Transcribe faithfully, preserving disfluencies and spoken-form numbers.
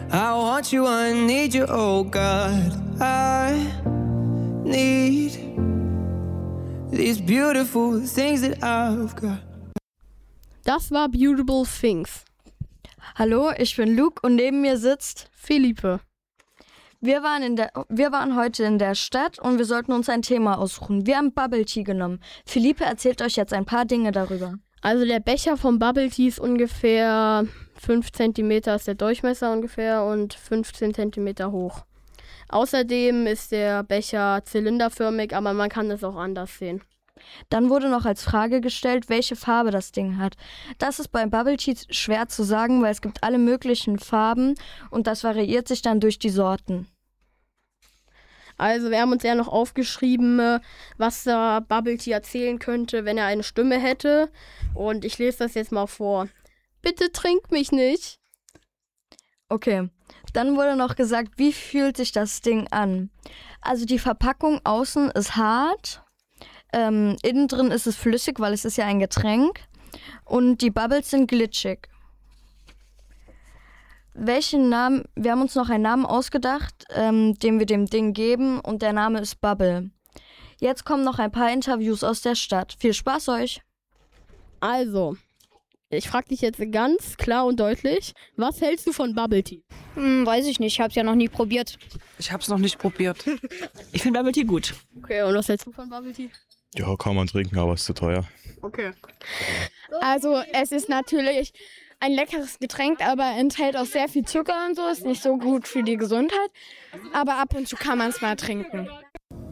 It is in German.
I want you, I need you, oh God. I need these beautiful things that I've got. Das war Beautiful Things. Hallo, ich bin Luke und neben mir sitzt Philippe. Wir waren, in der, wir waren heute in der Stadt und wir sollten uns ein Thema aussuchen. Wir haben Bubble Tea genommen. Philippe erzählt euch jetzt ein paar Dinge darüber. Also der Becher vom Bubble Tea ist ungefähr fünf Zentimeter, ist der Durchmesser ungefähr und fünfzehn Zentimeter hoch. Außerdem ist der Becher zylinderförmig, aber man kann es auch anders sehen. Dann wurde noch als Frage gestellt, welche Farbe das Ding hat. Das ist beim Bubble Tea schwer zu sagen, weil es gibt alle möglichen Farben und das variiert sich dann durch die Sorten. Also wir haben uns ja noch aufgeschrieben, was der Bubble Tea erzählen könnte, wenn er eine Stimme hätte. Und ich lese das jetzt mal vor. Bitte trink mich nicht. Okay, dann wurde noch gesagt, wie fühlt sich das Ding an? Also die Verpackung außen ist hart, ähm, innen drin ist es flüssig, weil es ist ja ein Getränk. Und die Bubbles sind glitschig. Welchen Namen, wir haben uns noch einen Namen ausgedacht, ähm, den wir dem Ding geben und der Name ist Bubble. Jetzt kommen noch ein paar Interviews aus der Stadt. Viel Spaß euch! Also, ich frage dich jetzt ganz klar und deutlich, was hältst du von Bubble Tea? Hm, weiß ich nicht, ich hab's ja noch nie probiert. Ich hab's noch nicht probiert. Ich finde Bubble Tea gut. Okay, und was hältst du von Bubble Tea? Ja, kann man trinken, aber ist zu teuer. Okay. Also es ist natürlich ein leckeres Getränk, aber enthält auch sehr viel Zucker und so, ist nicht so gut für die Gesundheit. Aber ab und zu kann man es mal trinken.